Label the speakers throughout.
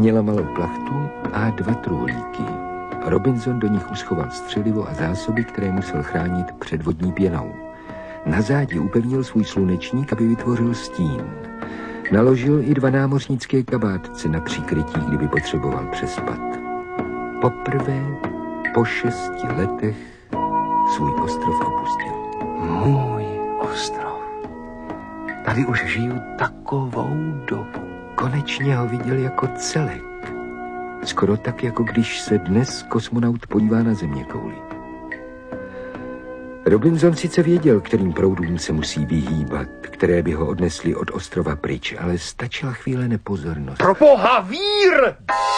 Speaker 1: Měla malou plachtu a 2 truhlíky. Robinson do nich uschoval střelivo a zásoby, které musel chránit před vodní pěnou. Na zádi upevnil svůj slunečník, aby vytvořil stín. Naložil i 2 námořnické kabátce na příkrytí, kdyby potřeboval přespat. Poprvé po 6 letech svůj ostrov opustil.
Speaker 2: Můj ostrov. Tady už žiju takovou dobu.
Speaker 1: Konečně ho viděl jako celek. Skoro tak, jako když se dnes kosmonaut podívá na zeměkouli. Robinson sice věděl, kterým proudům se musí vyhýbat, které by ho odnesly od ostrova pryč, ale stačila chvíle nepozornost.
Speaker 2: Proboha, vír!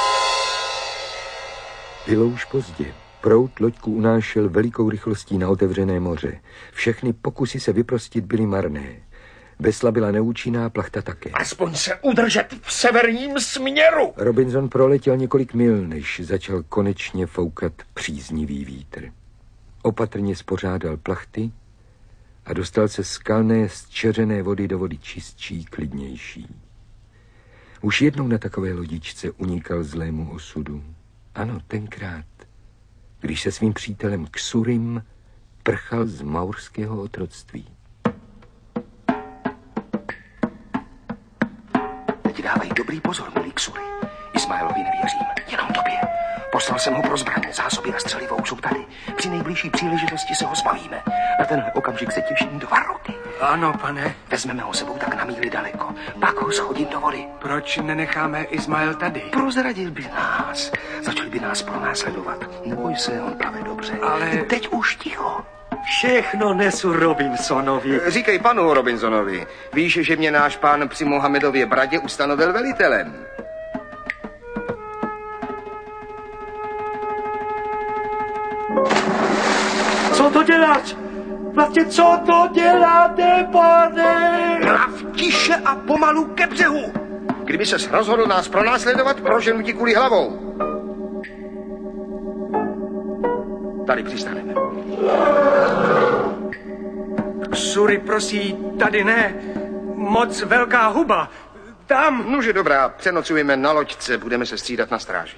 Speaker 1: Bylo už pozdě. Proud loďku unášel velikou rychlostí na otevřené moře. Všechny pokusy se vyprostit byly marné. Vesla byla neúčinná, plachta také.
Speaker 2: Aspoň se udržet v severním směru!
Speaker 1: Robinson proletěl několik mil, než začal konečně foukat příznivý vítr. Opatrně spořádal plachty a dostal se z kalné, zčeřené vody do vody čistší, klidnější. Už jednou na takové lodičce unikal zlému osudu. Ano, tenkrát, když se svým přítelem Xurim prchal z maurského otroctví.
Speaker 2: Teď dávej dobrý pozor, milý Xuri. Ismailovi nevěřím, jenom tobě. Poslal jsem ho pro zbraně, zásoby na střelivou jsou tady. Při nejbližší příležitosti se ho zbavíme. Na tenhle okamžik se těším 2 roky.
Speaker 3: Ano, pane.
Speaker 2: Vezmeme ho sebou tak na míli daleko. Pak ho schodím do vody.
Speaker 3: Proč nenecháme Ismail tady?
Speaker 2: Prozradil by nás. Začali by nás pronásledovat. Neboj se, on plave dobře.
Speaker 3: Ale...
Speaker 2: Teď už ticho.
Speaker 3: Všechno nesu Robinsonovi.
Speaker 4: Říkej panu Robinsonovi. Víš, že mě náš pán při Mohamedově bradě ustanovil velitelem.
Speaker 3: Co to děláš? Vlastně co to děláte, pane?
Speaker 4: Mlav tiše a pomalu ke břehu. Kdyby ses rozhodl nás pronásledovat, proženu ti kuli hlavou. Tady přistaneme.
Speaker 3: Xuri prosí, tady ne. Moc velká huba. Tam.
Speaker 4: Nože dobrá, přenocujeme na loďce, budeme se střídat na stráži.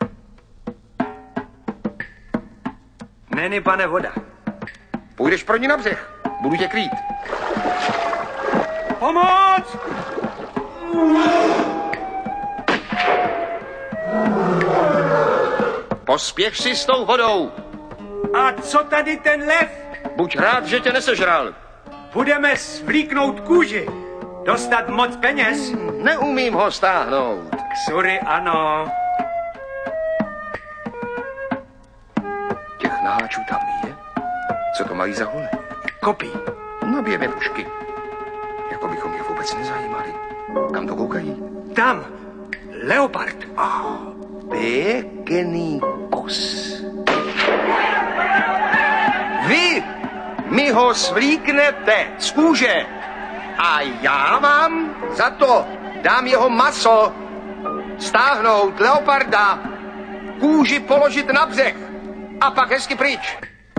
Speaker 3: Není, pane, voda.
Speaker 4: Půjdeš pro ní na břeh, budu tě krýt.
Speaker 3: Pomoc!
Speaker 4: Pospěch si s tou vodou.
Speaker 3: A co tady ten lev?
Speaker 4: Buď rád, že tě nesežral.
Speaker 3: Budeme svlíknout kůži. Dostat moc peněz.
Speaker 4: Neumím ho stáhnout.
Speaker 3: Xuri, ano.
Speaker 4: Těch naháčů tam je? Co to mají za hole?
Speaker 3: Kopí.
Speaker 4: Nabijeme pušky. Jako bychom je vůbec nezajímali. Kam to koukají?
Speaker 3: Tam. Leopard.
Speaker 4: Pěkný kus. Vy mi ho svlíknete z kůže a já vám za to dám jeho maso, stáhnout leoparda, kůži položit na břeh a pak hezky pryč.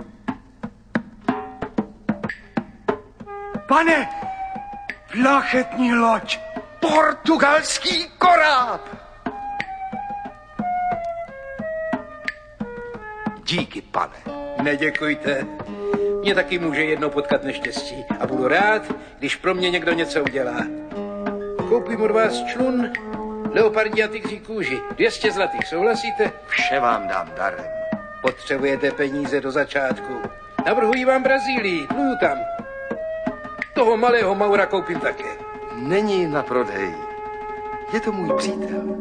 Speaker 3: Pane, plachetní loď.
Speaker 4: Portugalský koráb. Díky, pane.
Speaker 5: Neděkujte. Mě taky může jednou potkat neštěstí a budu rád, když pro mě někdo něco udělá. Koupím od vás člun, leopardí a tygří kůži. 200 zlatých, souhlasíte?
Speaker 4: Vše vám dám darem.
Speaker 5: Potřebujete peníze do začátku. Navrhuji vám Brazílii, pluju tam. Toho malého Maura koupím také.
Speaker 4: Není na prodej. Je to můj přítel.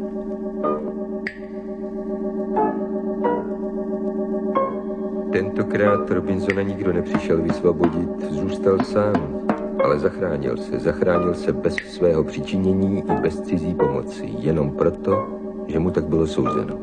Speaker 1: Tentokrát Robinsona nikdo nepřišel vysvobodit, zůstal sám, ale zachránil se bez svého přičinění i bez cizí pomoci, jenom proto, že mu tak bylo souzeno.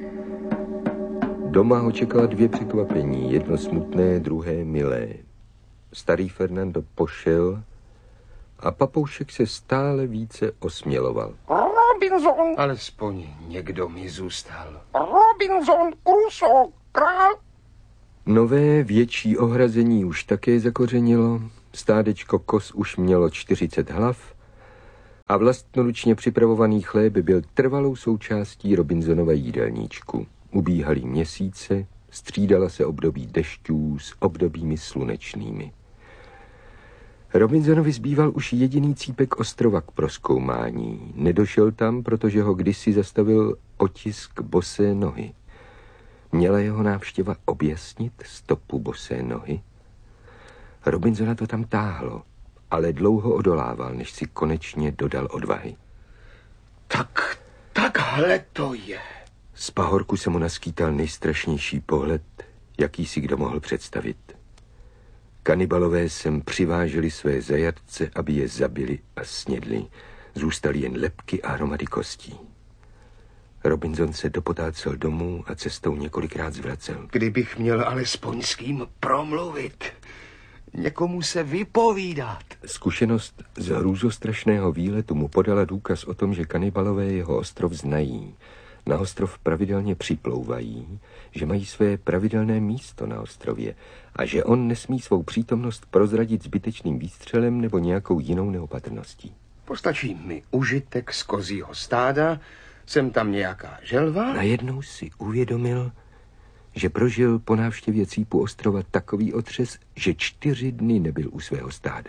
Speaker 1: Doma ho čekala 2 překvapení, jedno smutné, druhé milé. Starý Fernando pošel a papoušek se stále více osměloval.
Speaker 4: Robinson! Alespoň někdo mi zůstal.
Speaker 2: Robinson Crusoe, král.
Speaker 1: Nové větší ohrazení už také zakořenilo, stádečko koz už mělo 40 hlav a vlastnoručně připravovaný chléb byl trvalou součástí Robinsonova jídelníčku. Ubíhaly měsíce, střídala se období dešťů s obdobími slunečnými. Robinsonovi zbýval už jediný cípek ostrova k prozkoumání. Nedošel tam, protože ho kdysi zastavil otisk bosé nohy. Měla jeho návštěva objasnit stopu bosé nohy? Robinsona to tam táhlo, ale dlouho odolával, než si konečně dodal odvahy.
Speaker 4: Tak takhle to je.
Speaker 1: Z pahorku se mu naskýtal nejstrašnější pohled, jaký si kdo mohl představit. Kanibalové sem přiváželi své zajatce, aby je zabili a snědli. Zůstaly jen lebky a hromady kostí. Robinson se dopotácel domů a cestou několikrát zvracel.
Speaker 4: Kdybych měl alespoň s kým promluvit, někomu se vypovídat.
Speaker 1: Zkušenost z hrůzostrašného výletu mu podala důkaz o tom, že kanibalové jeho ostrov znají. Na ostrov pravidelně připlouvají, že mají své pravidelné místo na ostrově a že on nesmí svou přítomnost prozradit zbytečným výstřelem nebo nějakou jinou neopatrností.
Speaker 4: Postačí mi užitek z kozího stáda, jsem tam nějaká želva.
Speaker 1: Najednou si uvědomil, že prožil po návštěvě cípu ostrova takový otřes, že 4 dny nebyl u svého stáda.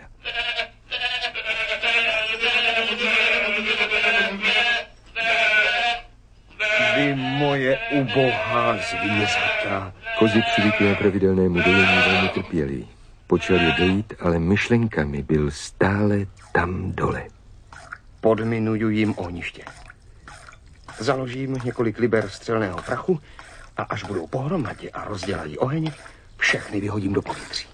Speaker 4: Vy moje ubohá zvířata.
Speaker 1: Kozy přivyklé pravidelnému dojení velmi trpěli. Počal je dojít, ale myšlenkami byl stále tam dole.
Speaker 4: Podminuju jim ohniště. Založím několik liber střelného prachu a až budou pohromadě a rozdělají oheň, všechny vyhodím do povětří.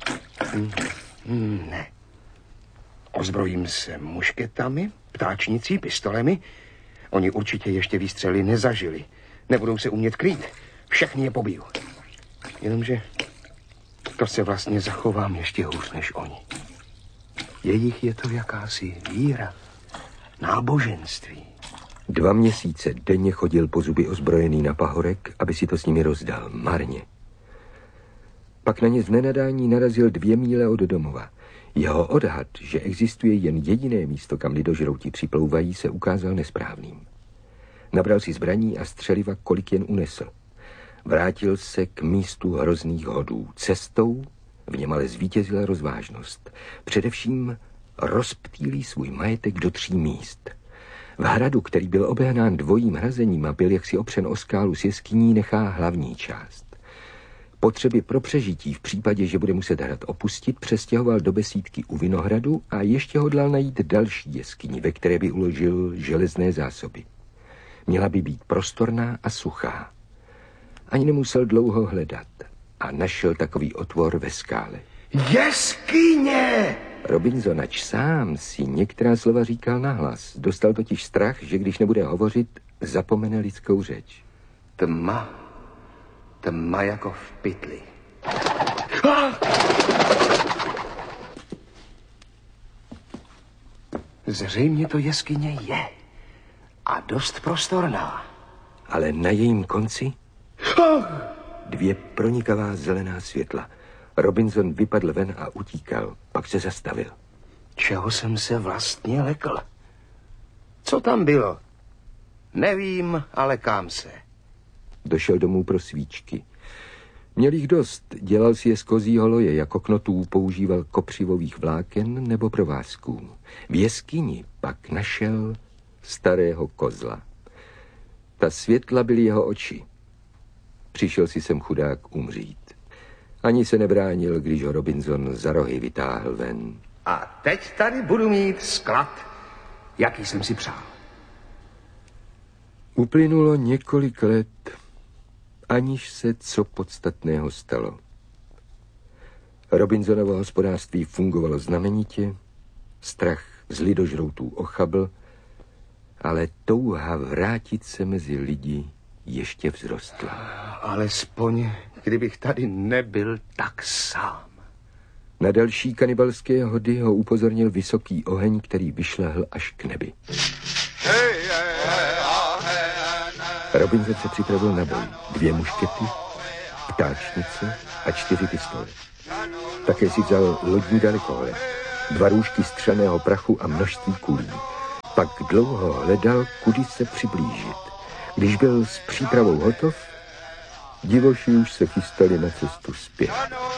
Speaker 4: Ne. Ozbrojím se mušketami, ptáčnicí, pistolemi. Oni určitě ještě výstřely nezažili. Nebudou se umět krýt. Všechny je pobiju. Jenomže to se vlastně zachovám ještě hůř než oni. Jejich je to jakási víra, náboženství.
Speaker 1: 2 měsíce denně chodil po zuby ozbrojený na pahorek, aby si to s nimi rozdal. Marně. Pak na ně z nenadání narazil 2 míle od domova. Jeho odhad, že existuje jen jediné místo, kam lidožrouti připlouvají, se ukázal nesprávným. Nabral si zbraní a střeliva, kolik jen unesl. Vrátil se k místu hrozných hodů. Cestou v něm ale zvítězila rozvážnost. Především rozptýlí svůj majetek do 3 míst. V hradu, který byl obehnán dvojím hrazením a byl jaksi opřen o skálu s jeskyní, nechá hlavní část. Potřeby pro přežití v případě, že bude muset hrad opustit, přestěhoval do besídky u Vinohradu a ještě hodlal najít další jeskyni, ve které by uložil železné zásoby. Měla by být prostorná a suchá. Ani nemusel dlouho hledat a našel takový otvor ve skále.
Speaker 4: Jeskyně!
Speaker 1: Robinson, ač sám si některá slova říkal nahlas. Dostal totiž strach, že když nebude hovořit, zapomene lidskou řeč.
Speaker 4: Tma jako v pytli. Zřejmě to jeskyně je. A dost prostorná.
Speaker 1: Ale na jejím konci 2 pronikavá zelená světla. Robinson vypadl ven a utíkal, pak se zastavil.
Speaker 4: Čeho jsem se vlastně lekl? Co tam bylo? Nevím, ale kam se.
Speaker 1: Došel domů pro svíčky. Měl jich dost, dělal si je z kozího loje, jako knotů používal kopřivových vláken nebo provázků. V jeskyni pak našel starého kozla. Ta světla byly jeho oči. Přišel si sem chudák umřít. Ani se nebránil, když ho Robinson za rohy vytáhl ven.
Speaker 4: A teď tady budu mít sklad, jaký jsem si přál.
Speaker 1: Uplynulo několik let, aniž se co podstatného stalo. Robinsonovo hospodářství fungovalo znamenitě, strach z lidožroutů ochabl, ale touha vrátit se mezi lidi ještě vzrostla.
Speaker 4: Alespoň, kdybych tady nebyl tak sám.
Speaker 1: Na další kanibalské hody ho upozornil vysoký oheň, který vyšlehl až k nebi. Robinson se připravil na boj. 2 muškety, ptáčnice a 4 pistole. Také si vzal lodní dalekohled, 2 růžky střelného prachu a množství kulí. Pak dlouho hledal, kudy se přiblížit. Když byl s přípravou hotov, divoši už se chystali na cestu zpět.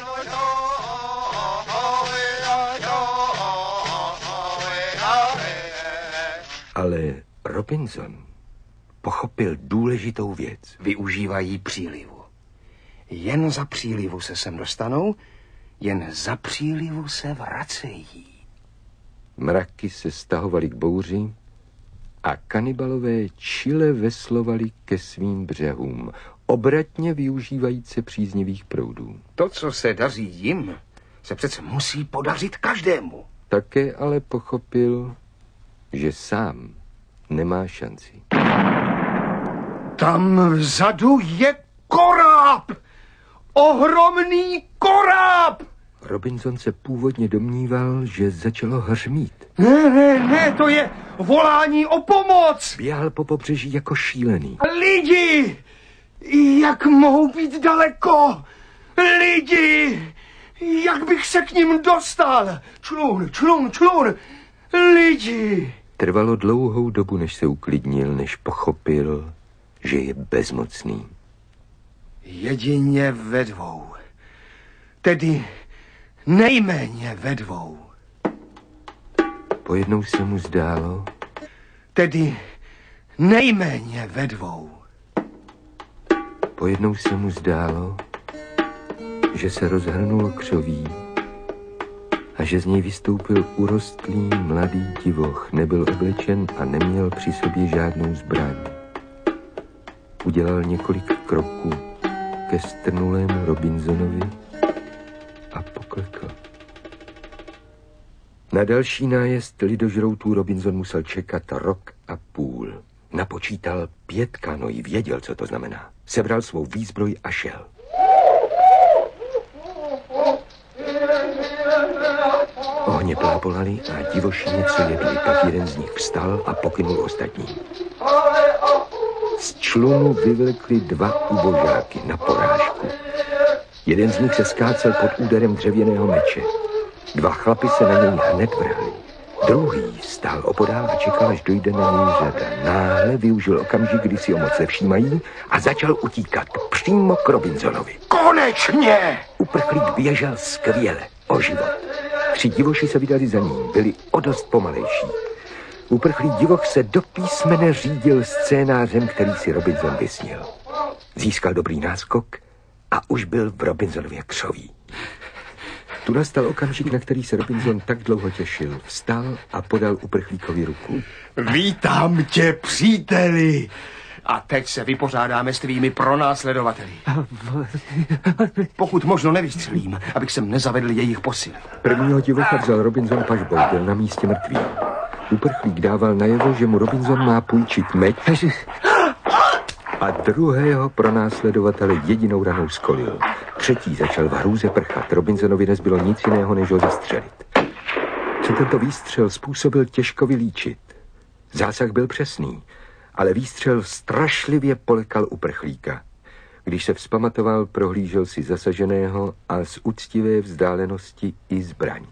Speaker 1: Ale Robinson pochopil důležitou věc.
Speaker 2: Využívají přílivu. Jen za přílivu se sem dostanou, jen za přílivu se vracejí.
Speaker 1: Mraky se stahovaly k bouři a kanibalové čile veslovali ke svým břehům, obratně využívajíce příznivých proudů.
Speaker 2: To, co se daří jim, se přece musí podařit každému.
Speaker 1: Také ale pochopil, že sám nemá šanci.
Speaker 4: Tam vzadu je koráb! Ohromný koráb!
Speaker 1: Robinson se původně domníval, že začalo hřmít.
Speaker 4: Ne, to je volání o pomoc!
Speaker 1: Běhal po pobřeží jako šílený.
Speaker 4: Lidi! Jak mohou být daleko? Lidi! Jak bych se k ním dostal? Člun! Lidi!
Speaker 1: Trvalo dlouhou dobu, než se uklidnil, než pochopil, že je bezmocný.
Speaker 4: Jedině ve dvou. Tedy nejméně ve dvou.
Speaker 1: Pojednou se mu zdálo,
Speaker 4: Tedy nejméně ve dvou.
Speaker 1: pojednou se mu zdálo, že se rozhrnulo křoví a že z něj vystoupil urostlý mladý divoch, nebyl oblečen a neměl při sobě žádnou zbraň. Udělal několik kroků ke strnulému Robinsonovi a poklekl. Na další nájezd lidožroutů Robinson musel čekat 1,5 roku. Napočítal 5 kanoí, věděl, co to znamená. Sebral svou výzbroj a šel. Ohně plápolaly a divoši něco jedli, tak jeden z nich vstal a pokynul ostatní. Z člunu vyvlekli 2 ubožáky na porážku. Jeden z nich se skácel pod úderem dřevěného meče. 2 chlapi se na něj hned vrhli. Druhý stál opodál a čekal, až dojde na něj řada. Náhle využil okamžik, kdy si ho moc nevšímají a začal utíkat přímo k Robinsonovi.
Speaker 4: Konečně!
Speaker 1: Uprchlík běžel skvěle, o život. 3 divoši se vydali za ním, byli o dost pomalejší. Uprchlý divoch se do písmene řídil scénářem, který si Robinson vysnil. Získal dobrý náskok a už byl v Robinsonově křoví. Tu nastal okamžik, na který se Robinson tak dlouho těšil. Vstal a podal uprchlíkovi ruku.
Speaker 4: Vítám tě, příteli! A teď se vypořádáme s tvými pronásledovateli. Pokud možno nevystřelím, abych sem nezavedl jejich posily.
Speaker 1: Prvního divocha vzal Robinson pažbou, byl na místě mrtvý. Uprchlík dával najevo, že mu Robinson má půjčit meč a druhého pronásledovatele jedinou ranou skolil. Třetí začal v hrůze prchat. Robinsonovi nezbylo nic jiného, než ho zastřelit. Co tento výstřel způsobil, těžko vylíčit. Zásah byl přesný, ale výstřel strašlivě polekal uprchlíka. Když se vzpamatoval, prohlížel si zasaženého a z úctivé vzdálenosti i zbraň.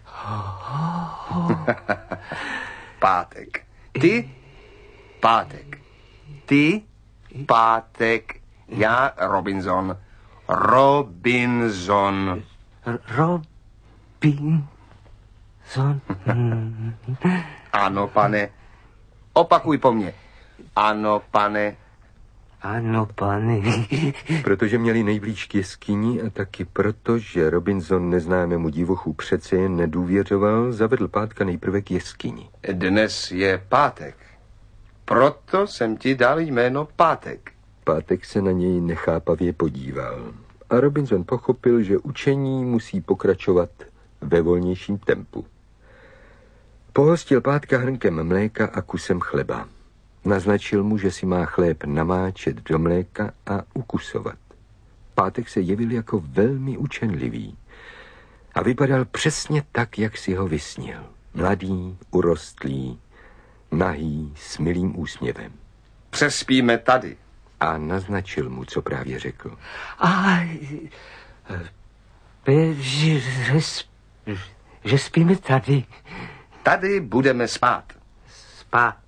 Speaker 4: Pátek. Ty? Pátek. Ty? Pátek. Já Robinson. Robinson.
Speaker 6: Robinson.
Speaker 4: Ano, pane. Opakuj po mně. Ano, pane.
Speaker 6: Ano, pane.
Speaker 1: Protože měli nejblíž k jeskyni a taky proto, že Robinson neznámému divochu přece jen nedůvěřoval, zavedl Pátka nejprve k jeskyni.
Speaker 4: Dnes je pátek. Proto jsem ti dal jméno Pátek.
Speaker 1: Pátek se na něj nechápavě podíval a Robinson pochopil, že učení musí pokračovat ve volnějším tempu. Pohostil Pátka hrnkem mléka a kusem chleba. Naznačil mu, že si má chléb namáčet do mléka a ukusovat. Pátek se jevil jako velmi učenlivý a vypadal přesně tak, jak si ho vysnil. Mladý, urostlý, nahý, s milým úsměvem.
Speaker 4: Přespíme tady.
Speaker 1: A naznačil mu, co právě řekl.
Speaker 6: Že spíme tady.
Speaker 4: Tady budeme spát.
Speaker 6: Spát.